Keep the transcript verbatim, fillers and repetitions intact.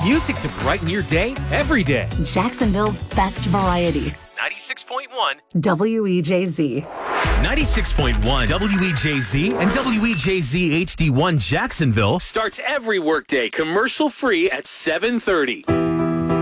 Music to brighten your day every day. Jacksonville's best variety. ninety-six point one W E J Z. ninety-six point one W E J Z and W E J Z H D one Jacksonville starts every workday commercial free at seven thirty.